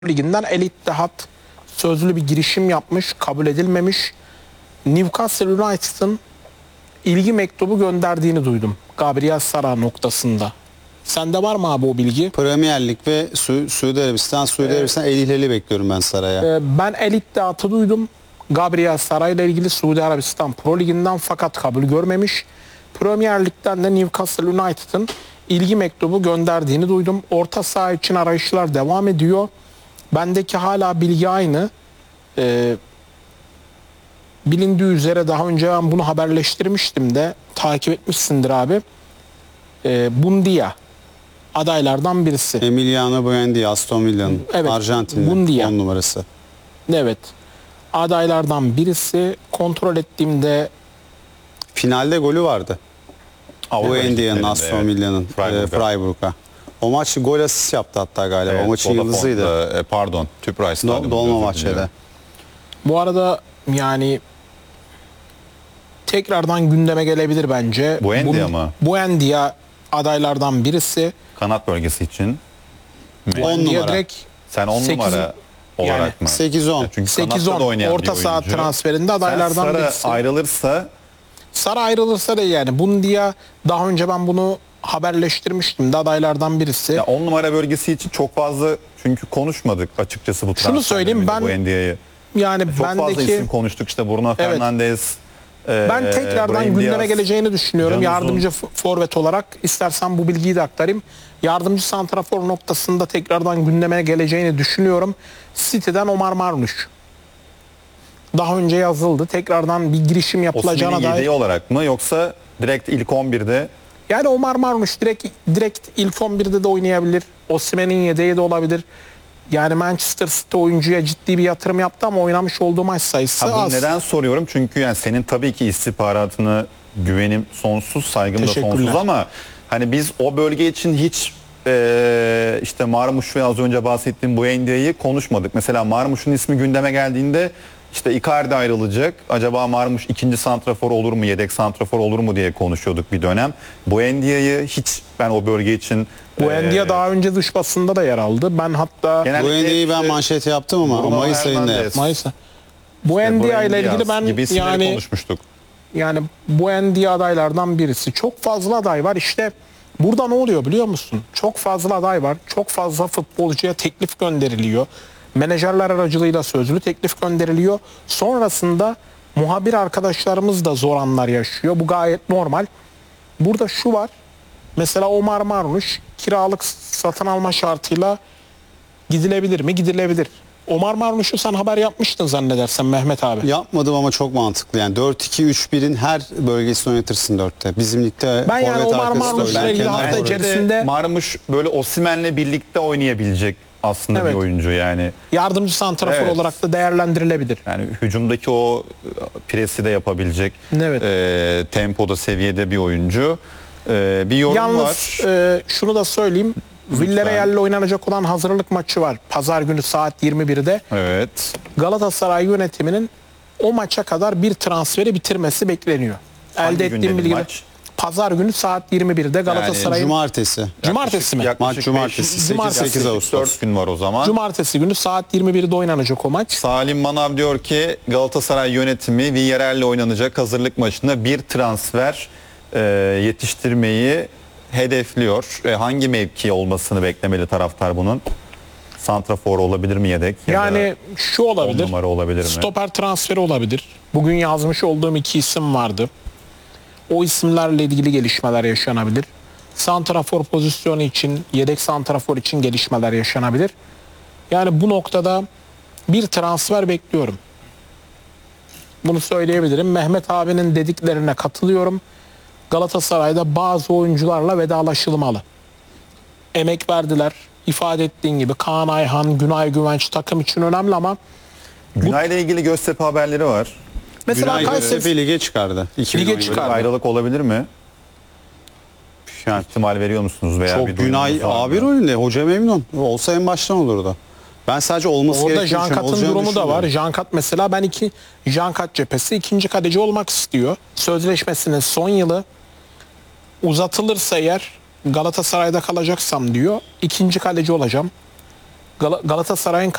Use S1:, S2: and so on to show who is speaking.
S1: Liginden El İttihat sözlü bir girişim yapmış, kabul edilmemiş. Newcastle United'ın ilgi mektubu gönderdiğini duydum. Gabriel Sara noktasında. Sende var mı abi o bilgi?
S2: Premier Lig ve Suudi Arabistan el ihlali bekliyorum ben Saray'a.
S1: Ben El İttihat'ı duydum. Gabriel Sara ile ilgili Suudi Arabistan Pro Ligi'nden fakat kabul görmemiş. Premier Lig'den de Newcastle United'ın ilgi mektubu gönderdiğini duydum. Orta saha için arayışlar devam ediyor. Bendeki hala bilgi aynı. Bilindiği üzere daha önce ben bunu haberleştirmiştim de takip etmişsindir abi. Bundia adaylardan birisi.
S2: Emiliano Buendia, Aston Villa'nın,
S1: Evet,
S2: Arjantinli
S1: Bundia.
S2: 10 numarası.
S1: Evet. Adaylardan birisi. Kontrol ettiğimde
S2: Finalde golü vardı. Buendia'nın, Aston Villa'nın Freiburg'a. O maç gol asist yaptı hatta galiba.
S3: Evet,
S2: o maçın yıldızıydı.
S3: Pardon, Tüpraş Stadyumu'nda.
S2: Dolmabahçe'de.
S1: bu arada yani tekrardan gündeme gelebilir bence.
S3: Buendia mı?
S1: Buendia adaylardan birisi.
S3: Kanat bölgesi için.
S2: 10
S1: Buendia
S2: numara.
S1: direkt
S3: Sen 10
S1: 8
S3: numara olarak mı?
S2: 8-10.
S3: Çünkü kanatta da
S1: 8-10
S3: oynayan
S1: orta
S3: bir
S1: saha
S3: oyuncu.
S1: transferinde adaylardan
S3: Sara
S1: birisi.
S3: ayrılırsa
S1: Sara ayrılırsa da yani Bundia daha önce ben bunu haberleştirmiştim de adaylardan birisi.
S3: ya 10 numara bölgesi için çok fazla çünkü konuşmadık açıkçası bu
S1: Şunu söyleyeyim, ben
S3: Buendia'yı.
S1: yani
S3: Çok fazla
S1: bendeki
S3: isim konuştuk işte Bruno
S1: Evet.
S3: Fernandes.
S1: ben tekrardan
S3: Brahim
S1: gündeme
S3: Diaz,
S1: geleceğini düşünüyorum.
S3: Can Uzun.
S1: Yardımcı forvet olarak istersen bu bilgiyi de aktarayım. Yardımcı santrafor noktasında tekrardan gündeme geleceğini düşünüyorum. City'den Omar Marmuş. Daha önce yazıldı. Tekrardan bir girişim yapılacağına
S3: Osimhen'in yedeği
S1: dair.
S3: olarak mı yoksa direkt ilk 11'de
S1: Yani Omar Marmuş direkt ilk 11'de de oynayabilir. Osimhen'in yedeği de olabilir. Yani Manchester City oyuncuya ciddi bir yatırım yaptı ama oynamış olduğu maç sayısı
S3: bunu
S1: az.
S3: neden soruyorum? Çünkü yani senin tabii ki istihbaratına güvenim sonsuz, saygım da
S1: Teşekkürler.
S3: sonsuz ama hani biz o bölge için hiç işte Marmuş ve az önce bahsettiğim Buendia'yı konuşmadık. Mesela Marmuş'un ismi gündeme geldiğinde işte Icardi ayrılacak. Acaba Marmuş ikinci santrafor olur mu, yedek santrafor olur mu diye konuşuyorduk bir dönem. Buendia'yı hiç ben o bölge için
S1: Buendia daha önce dış basında da yer aldı. Ben hatta
S3: genellikle
S2: Buendia'yı ben
S3: işte
S2: manşet yaptım ama
S3: Bruno
S2: Mayıs ayında
S3: Fernandes,
S2: yaptım.
S1: Mayıs'ta. Buendia ile ilgili ben
S3: gibi isimleri
S1: yani
S3: konuşmuştuk.
S1: Buendia adaylardan birisi. Çok fazla aday var. İşte burada ne oluyor biliyor musun? Çok fazla aday var. Çok fazla futbolcuya teklif gönderiliyor. Menajerler aracılığıyla sözlü teklif gönderiliyor. Sonrasında muhabir arkadaşlarımız da zor anlar yaşıyor. Bu gayet normal. Burada şu var. Mesela Omar Marmuş kiralık satın alma şartıyla gidilebilir mi? Gidilebilir. Omar Marmuş'u sen haber yapmıştın zannedersen Mehmet abi.
S2: Yapmadım ama çok mantıklı. Yani 4-2-3-1'in her bölgesini oynatırsın 4'te. Bizim ligde
S1: Ben yani
S2: forvet
S1: Omar
S2: arkası da
S1: Marmuş'la
S2: oynar,
S1: ilgili
S2: kenar
S1: hafta
S2: forvet.
S1: içerisinde
S3: Marmuş böyle Osimhen'le birlikte oynayabilecek aslında
S1: Evet.
S3: bir oyuncu yani.
S1: yardımcı santrafor
S3: Evet.
S1: olarak da değerlendirilebilir.
S3: Yani hücumdaki o presi de yapabilecek
S1: Evet.
S3: tempoda seviyede bir oyuncu. Bir yorum
S1: Yalnız
S3: var.
S1: şunu da söyleyeyim. Villarreal'le oynanacak olan hazırlık maçı var. Pazar günü saat 21'de.
S3: Evet.
S1: Galatasaray yönetiminin o maça kadar bir transferi bitirmesi bekleniyor.
S3: Hangi
S1: Elde
S3: günde
S1: ettiğim
S3: bir
S1: bilgi.
S3: maç?
S1: Pazar günü saat 21'de Galatasaray'ın
S2: Cumartesi.
S1: mi?
S2: Maç cumartesi. 8 Ağustos.
S3: 4 gün var o zaman.
S1: Cumartesi günü saat 21'de oynanacak o maç.
S3: Salim Manav diyor ki Galatasaray yönetimi Villarreal'le oynanacak hazırlık maçında bir transfer yetiştirmeyi hedefliyor. Hangi mevki olmasını beklemeli taraftar bunun? Santrafor olabilir mi yedek? Ya
S1: Yani şu
S3: da 10
S1: olabilir.
S3: numara olabilir mi?
S1: Stoper transferi olabilir. Bugün yazmış olduğum 2 isim vardı. O isimlerle ilgili gelişmeler yaşanabilir. Santrafor pozisyonu için, yedek santrafor için gelişmeler yaşanabilir. Yani bu noktada bir transfer bekliyorum. Bunu söyleyebilirim. Mehmet abinin dediklerine katılıyorum. Galatasaray'da bazı oyuncularla vedalaşılmalı. Emek verdiler. İfade ettiğin gibi Kaan Ayhan, Günay Güvenç takım için önemli ama
S3: Günay'la ilgili Göztepe haberleri var.
S1: mesela
S2: Günay
S1: Kayseri
S2: Göztepe lige çıkardı. 2017.
S1: Lige çıkardı.
S3: Ayrılık olabilir mi?
S2: Yani
S3: İhtimal veriyor musunuz veya
S2: çok
S3: bir duyumunuz
S2: Günay
S3: var mı?
S2: abi rolünde. Hoca memnun. Olsa en baştan olurdu. Ben sadece olması
S1: orada
S2: gerektiğini
S1: Jankat'ın
S2: olacağını
S1: durumu da var.
S2: düşünmüyorum.
S1: Jankat mesela Jankat cephesi ikinci kaleci olmak istiyor. Sözleşmesinin son yılı uzatılırsa eğer Galatasaray'da kalacaksam diyor. İkinci kaleci olacağım. Galatasaray'ın